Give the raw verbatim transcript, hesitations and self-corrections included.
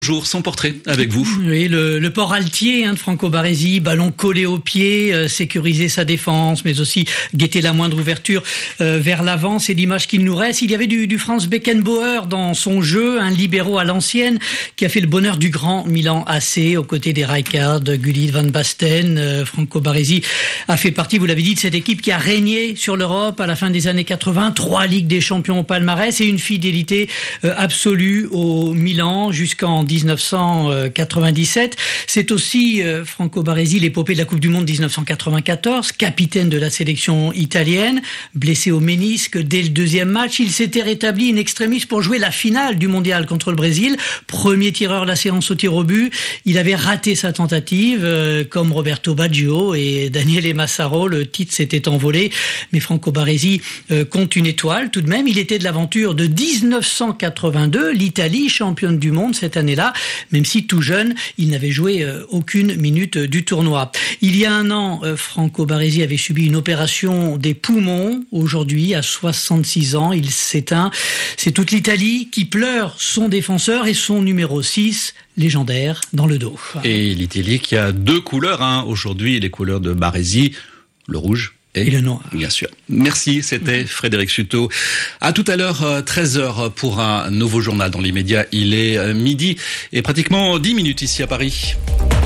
Bonjour, son portrait avec vous. Oui, le, le port altier hein, de Franco Baresi, ballon collé au pied, euh, sécuriser sa défense, mais aussi guetter la moindre ouverture euh, vers l'avant. C'est l'image qu'il nous reste. Il y avait du, du Franz Beckenbauer dans son jeu, un libéraux à l'ancienne, qui a fait le bonheur du grand Milan A C, aux côtés des Rijkaard, Gullit, Van Basten. Euh, Franco Baresi a fait partie, vous l'avez dit, de cette équipe qui a régné sur l'Europe à la fin des années quatre-vingts. Trois Ligues des Champions au palmarès et une fidélité euh, absolue au Milan jusqu'en dix-neuf cent quatre-vingt-dix-sept. C'est aussi euh, Franco Baresi, l'épopée de la Coupe du Monde dix-neuf cent quatre-vingt-quatorze, capitaine de la sélection italienne, blessé au ménisque dès le deuxième match. Il s'était rétabli in extremis pour jouer la finale du mondial contre le Brésil. Premier tireur de la séance au tir au but. Il avait raté sa tentative, euh, comme Roberto Baggio et Daniele Massaro. Le titre s'était envolé. Mais Franco Baresi euh, compte une étoile tout de même. Il était de l'aventure de dix-neuf cent quatre-vingt-deux, l'Italie championne du monde cette année-là. Même si tout jeune, il n'avait joué euh, aucune minute euh, du tournoi. Il y a un an, euh, Franco Baresi avait subi une opération des poumons. Aujourd'hui, à soixante-six ans, il s'éteint. C'est toute l'Italie qui pleure son défenseur et son numéro six, légendaire, dans le dos. Et l'Italie qui a deux couleurs, hein. Aujourd'hui, les couleurs de Baresi, le rouge et, et le noir. Bien sûr. Merci, c'était Frédéric Sutot. À tout à l'heure, treize heures pour un nouveau journal. Dans l'immédiat, il est midi et pratiquement dix minutes ici à Paris.